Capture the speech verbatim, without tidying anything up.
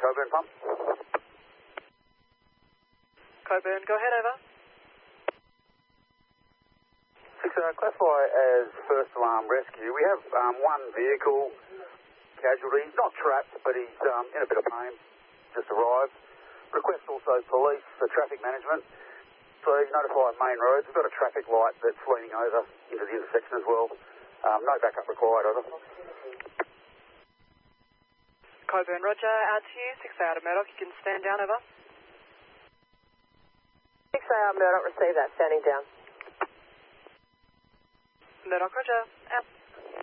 Coburn pump. Coburn, go ahead, over. six, uh, classify as first alarm rescue. We have um, one vehicle casualty. He's not trapped, but he's um, in a bit of pain. Just arrived. Request also police for traffic management. Please notify main roads. We've got a traffic light that's leaning over into the intersection as well. Um, no backup required, over. Coburn, roger. Out to you. six A out of Murdoch. You can stand down, over. six A out of Murdoch, receive that. Standing down. Murdoch, roger. Out.